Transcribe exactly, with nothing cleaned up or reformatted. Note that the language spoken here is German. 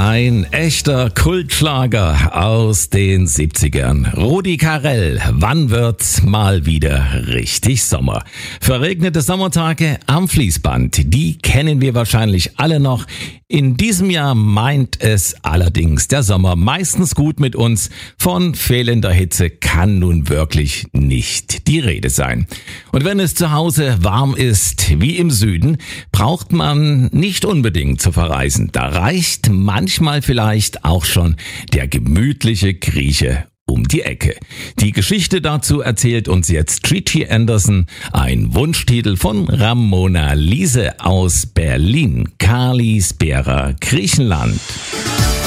Ein echter Kultschlager aus den siebzigern. Rudi Carrell, wann wird's mal wieder richtig Sommer? Verregnete Sommertage am Fließband, die kennen wir wahrscheinlich alle noch. In diesem Jahr meint es allerdings der Sommer meistens gut mit uns. Von fehlender Hitze kann nun wirklich nicht die Rede sein. Und wenn es zu Hause warm ist, wie im Süden, braucht man nicht unbedingt zu verreisen. Da reicht manchmal vielleicht auch schon der gemütliche Grieche um die Ecke. Die Geschichte dazu erzählt uns jetzt Gigi Anderson, ein Wunschtitel von Ramona Liese aus Berlin, Kalispera, Griechenland.